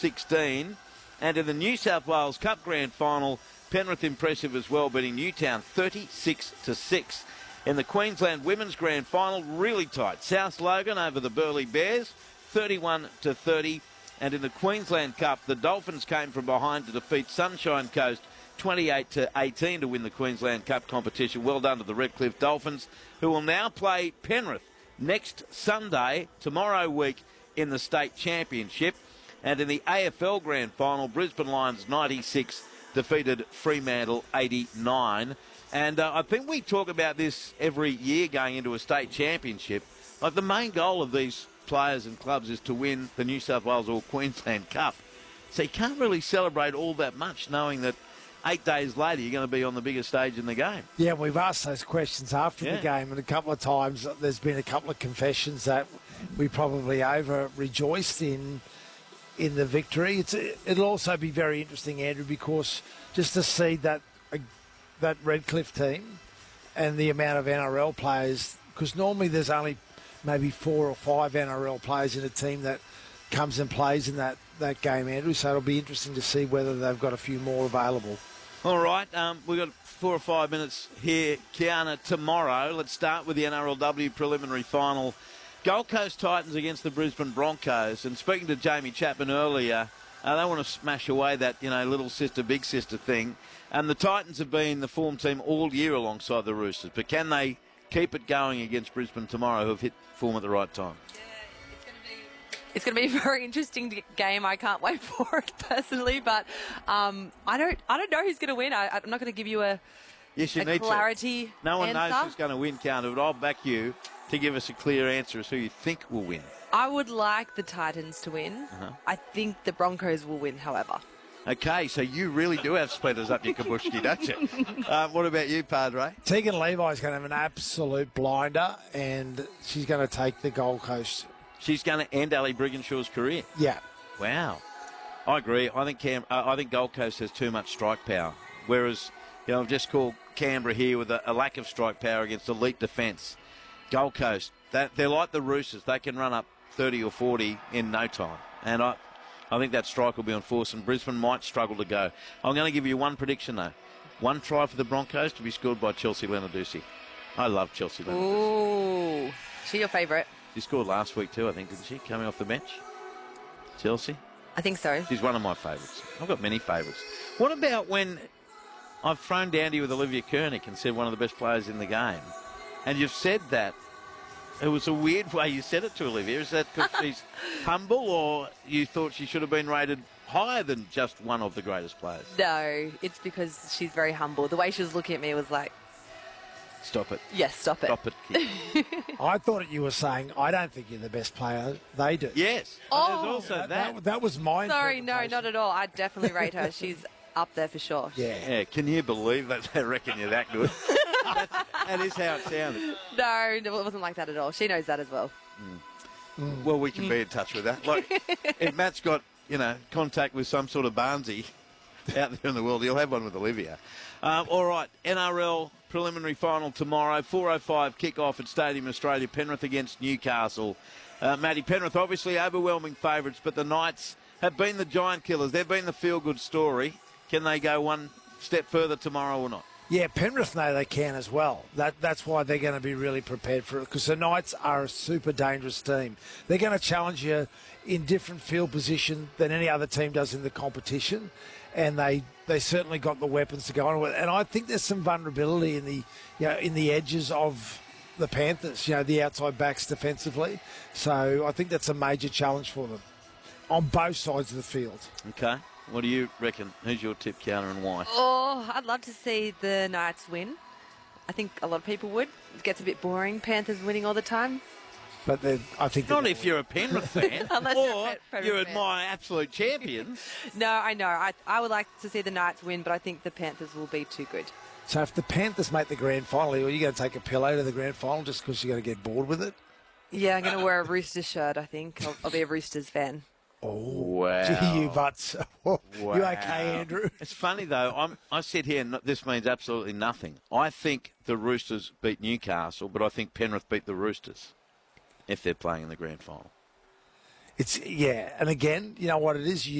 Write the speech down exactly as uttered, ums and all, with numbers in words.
sixteen. And in the New South Wales Cup Grand Final, Penrith impressive as well, beating Newtown thirty-six to six. In the Queensland Women's Grand Final, really tight. South Logan over the Burleigh Bears, thirty-one to thirty. And in the Queensland Cup, the Dolphins came from behind to defeat Sunshine Coast twenty-eight to eighteen to win the Queensland Cup competition. Well done to the Redcliffe Dolphins, who will now play Penrith next Sunday, tomorrow week, in the state championship. And in the A F L Grand Final, Brisbane Lions ninety-six defeated Fremantle eighty-nine. And uh, I think we talk about this every year going into a state championship. Like, the main goal of these players and clubs is to win the New South Wales or Queensland Cup. So you can't really celebrate all that much knowing that eight days later you're going to be on the biggest stage in the game. Yeah, we've asked those questions after yeah. the game, and a couple of times there's been a couple of confessions that we probably over rejoiced in in the victory. It's it'll also be very interesting, Andrew, because just to see that uh, that Redcliffe team and the amount of N R L players, because normally there's only maybe four or five N R L players in a team that comes and plays in that, that game, Andrew. So it'll be interesting to see whether they've got a few more available. All right, um, we've got four or five minutes here, Kiana, tomorrow. Let's start with the N R L W preliminary final. Gold Coast Titans against the Brisbane Broncos. And speaking to Jamie Chapman earlier, uh, they want to smash away that, you know, little sister, big sister thing. And the Titans have been the form team all year alongside the Roosters. But can they keep it going against Brisbane tomorrow, who have hit form at the right time? It's going to be a very interesting game. I can't wait for it personally, but um, I don't. I don't know who's going to win. I, I'm not going to give you a, yes, you a need clarity. To. No one answer. knows who's going to win, Counter, but I'll back you to give us a clear answer as who you think will win. I would like the Titans to win. Uh-huh. I think the Broncos will win, however. Okay, so you really do have splinters up your kabushki, don't you? Uh, what about you, Padre? Tegan Levi's going to have an absolute blinder, and she's going to take the Gold Coast. She's going to end Ali Brigginshaw's career. Yeah. Wow. I agree. I think Cam- uh, I think Gold Coast has too much strike power, whereas, you know, I've just called Canberra here with a, a lack of strike power against elite defence. Gold Coast, that, they're like the Roosters. They can run up thirty or forty in no time, and I. I think that strike will be on force, and Brisbane might struggle to go. I'm going to give you one prediction, though. One try for the Broncos to be scored by Chelsea Lenarduzzi. I love Chelsea Lenarduzzi. Ooh, she your favourite? She scored last week too, I think, didn't she? Coming off the bench. Chelsea? I think so. She's one of my favourites. I've got many favourites. What about when I've thrown down to you with Olivia Kernick and said one of the best players in the game, and you've said that? It was a weird way you said it to Olivia. Is that because she's humble, or you thought she should have been rated higher than just one of the greatest players? No, it's because she's very humble. The way she was looking at me was like, stop it. Yes, stop it. Stop it, kid. I thought you were saying, I don't think you're the best player. They do. Yes. Oh, there's also that, that. that. That was my Sorry, no, interpretation. not at all. I definitely rate her. She's up there for sure. Yeah. Yeah, can you believe that they reckon you're that good? That's, that is how it sounded. No, no, it wasn't like that at all. She knows that as well. Mm. Mm. Well, we can be in touch with that. Like, if Matt's got, you know, contact with some sort of Barnsey out there in the world, he'll have one with Olivia. Um, all right, N R L preliminary final tomorrow, four oh five kick-off at Stadium Australia, Penrith against Newcastle. Uh, Matty, Penrith obviously overwhelming favourites, but the Knights have been the giant killers. They've been the feel-good story. Can they go one step further tomorrow or not? Yeah, Penrith know they can as well. That That's why they're going to be really prepared for it, because the Knights are a super dangerous team. They're going to challenge you in different field position than any other team does in the competition, and they they certainly got the weapons to go on with it. And I think there's some vulnerability in the you know in the edges of the Panthers, you know, the outside backs defensively. So I think that's a major challenge for them on both sides of the field. Okay. What do you reckon? Who's your tip, Counter, and why? Oh, I'd love to see the Knights win. I think a lot of people would. It gets a bit boring, Panthers winning all the time. But I think not if you're a Penrith fan, Unless or you're a Penrith you fan. admire absolute champions. No, I know. I, I would like to see the Knights win, but I think the Panthers will be too good. So if the Panthers make the grand final, are you going to take a pillow to the grand final just because you're going to get bored with it? Yeah, I'm going to wear a Roosters shirt, I think. I'll, I'll be a Roosters fan. Oh, wow. Gee, you butts. Wow. You okay, Andrew? It's funny, though. I'm, I sit here and this means absolutely nothing. I think the Roosters beat Newcastle, but I think Penrith beat the Roosters if they're playing in the grand final. It's, yeah. And again, you know what it is? You